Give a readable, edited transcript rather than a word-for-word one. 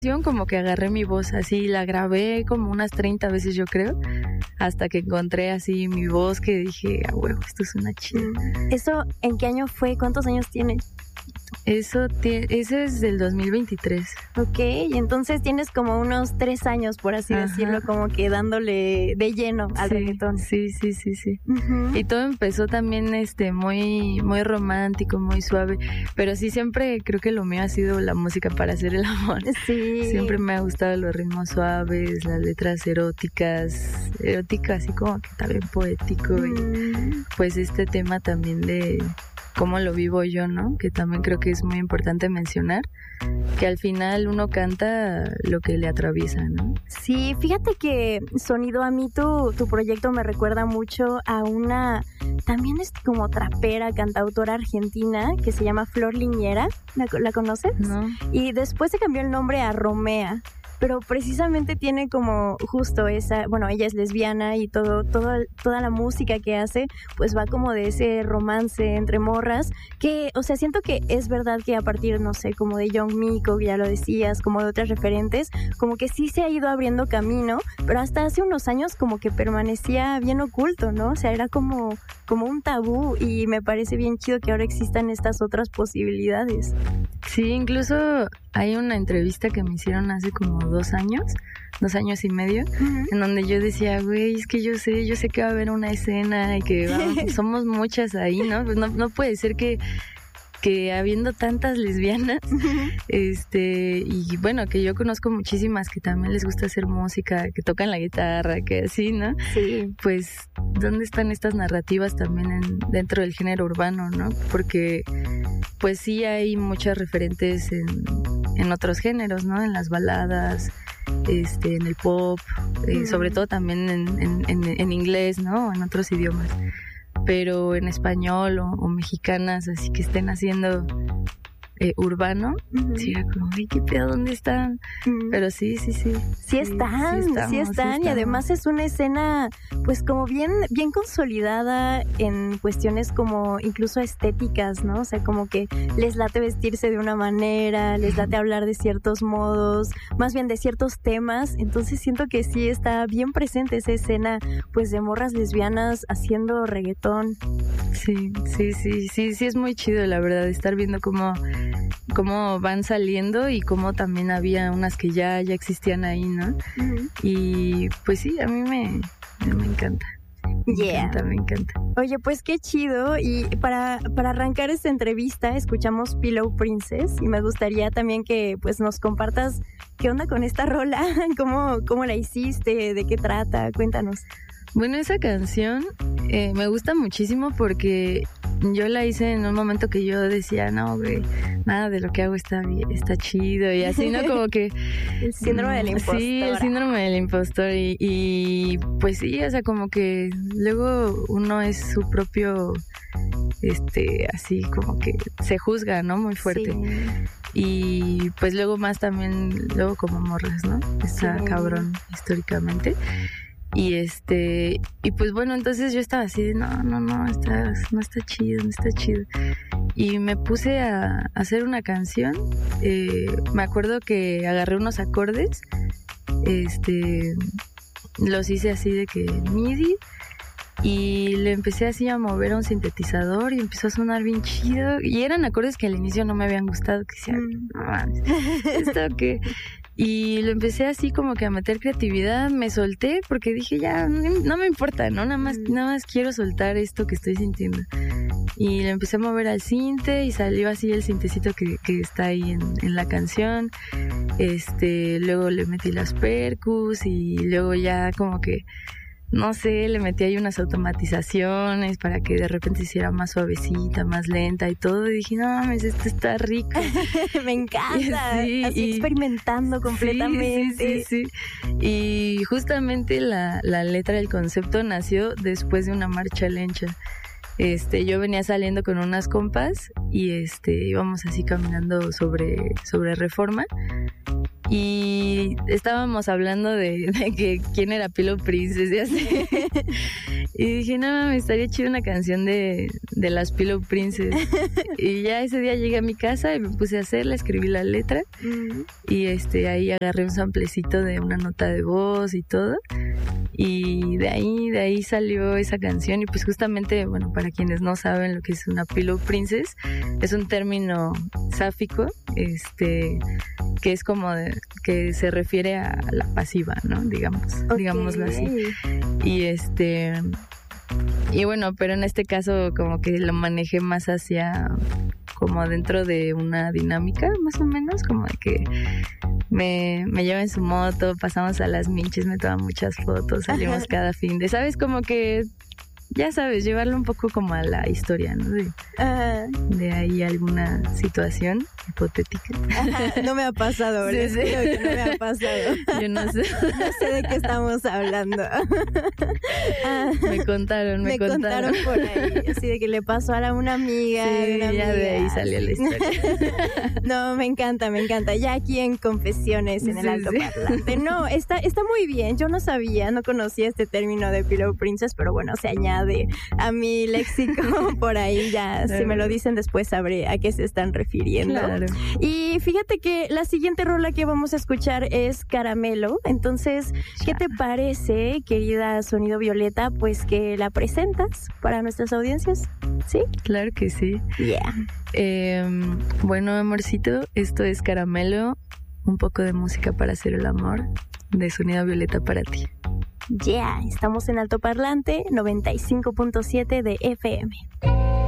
como que agarré mi voz así, la grabé como unas 30 veces yo creo, hasta que encontré así mi voz que dije, ah, huevo, esto suena chido. ¿Eso en qué año fue? ¿Cuántos años tienes? Eso es del 2023. Ok, entonces tienes como unos 3 años, por así decirlo, como que dándole de lleno al reggaetón. Sí. Uh-huh. Y todo empezó también muy, muy romántico, muy suave, pero sí siempre creo que lo mío ha sido la música para hacer el amor. Sí. Siempre me ha gustado los ritmos suaves, las letras eróticas, así como que también poético. Y pues este tema también de cómo lo vivo yo, ¿no? Que también creo que es muy importante mencionar, que al final uno canta lo que le atraviesa, ¿no? Sí, fíjate que Sonido, a mí tu proyecto me recuerda mucho a una, también es como trapera, cantautora argentina, que se llama Flor Liñera. ¿La conoces? No. Y después se cambió el nombre a Romea. Pero precisamente tiene como justo esa, bueno, ella es lesbiana y toda la música que hace, pues va como de ese romance entre morras, que, o sea, siento que es verdad que a partir, no sé, como de Young Miko, ya lo decías, como de otras referentes, como que sí se ha ido abriendo camino, pero hasta hace unos años como que permanecía bien oculto, ¿no? O sea, era como un tabú, y me parece bien chido que ahora existan estas otras posibilidades. Sí, incluso hay una entrevista que me hicieron hace como 2 años y medio, en donde yo decía, güey, es que yo sé que va a haber una escena y que somos muchas ahí, ¿no? Pues no puede ser que habiendo tantas lesbianas, y bueno, que yo conozco muchísimas que también les gusta hacer música, que tocan la guitarra, que así, ¿no? Sí. Pues, ¿dónde están estas narrativas también dentro del género urbano, no? Porque, pues sí hay muchas referentes en otros géneros, ¿no? En las baladas, en el pop, sobre todo también en inglés, ¿no? En otros idiomas. Pero en español o mexicanas, así que estén haciendo urbano, sí era como, ay, qué pedo, ¿dónde están? Pero sí están, y además es una escena pues como bien consolidada en cuestiones como incluso estéticas, ¿no? O sea, como que les late vestirse de una manera, les late hablar de ciertos modos, más bien de ciertos temas, entonces siento que sí está bien presente esa escena pues de morras lesbianas haciendo reggaetón. Sí, es muy chido, la verdad, estar viendo cómo van saliendo y cómo también había unas que ya existían ahí, ¿no? Y pues sí, a mí me encanta. Me encanta. Oye, pues qué chido. Y para arrancar esta entrevista escuchamos Pillow Princess, y me gustaría también que pues nos compartas qué onda con esta rola, cómo la hiciste, de qué trata, cuéntanos. Bueno, esa canción me gusta muchísimo porque yo la hice en un momento que yo decía, no, güey, nada de lo que hago está chido, y así, ¿no? Como que el síndrome del impostor. Sí, el síndrome del impostor, y pues sí, o sea, como que luego uno es su propio, así como que se juzga, ¿no? Muy fuerte. Sí. Y pues luego más también, como morras, ¿no? Está cabrón históricamente. Y pues bueno, entonces yo estaba así de no está chido. Y me puse a hacer una canción. Me acuerdo que agarré unos acordes, los hice así de que MIDI, y le empecé así a mover a un sintetizador y empezó a sonar bien chido. Y eran acordes que al inicio no me habían gustado, que decía, no mames, ¿esto qué? Y lo empecé así como que a meter creatividad, me solté porque dije, ya, no me importa, ¿no? Nada más quiero soltar esto que estoy sintiendo. Y le empecé a mover al sinte y salió así el sintecito que está ahí en la canción. Luego le metí las percus y luego ya como que, no sé, le metí ahí unas automatizaciones para que de repente hiciera más suavecita, más lenta y todo. Y dije, no mames, esto está rico. Me encanta. Sí, así experimentando completamente. Sí. Y justamente la letra del concepto nació después de una marcha lencha. Yo venía saliendo con unas compas y íbamos así caminando sobre Reforma. Y estábamos hablando de que quién era Pillow Princess y así. Y dije, no, me estaría chido una canción de de las Pillow Princess. Y ya ese día llegué a mi casa y me puse a hacerla, escribí la letra y ahí agarré un samplecito de una nota de voz y todo. Y de ahí salió esa canción. Y pues justamente, bueno, para quienes no saben lo que es una Pillow Princess, es un término sáfico, que es como que se refiere a la pasiva, ¿no? Digámoslo así. Y bueno, pero en este caso como que lo manejé más hacia como dentro de una dinámica, más o menos, como de que me lleva en su moto, pasamos a las Minches, me toman muchas fotos, salimos cada fin de, ¿sabes? Como que, ya sabes, llevarlo un poco como a la historia, ¿no? De ahí alguna situación hipotética. No me ha pasado, ¿verdad? Sí. Que no me ha pasado. Yo no sé. No sé de qué estamos hablando. Me contaron por ahí, así de que le pasó a una amiga. Sí, una ya amiga. De ahí salió la historia. No, me encanta. Ya aquí en Confesiones en el altoparlante. No, está muy bien. Yo no conocía este término de Pillow Princess, pero bueno, se añade a mi léxico por ahí. Ya, si me lo dicen después sabré a qué se están refiriendo. Claro. Y fíjate que la siguiente rola que vamos a escuchar es Caramelo. Entonces, ¿qué te parece, querida Sonido Violeta, pues que la presentas para nuestras audiencias? ¿Sí? Claro que sí. Yeah. Bueno, amorcito, esto es Caramelo, un poco de música para hacer el amor, de Sonido Violeta para ti. Yeah, estamos en Altoparlante 95.7 de FM.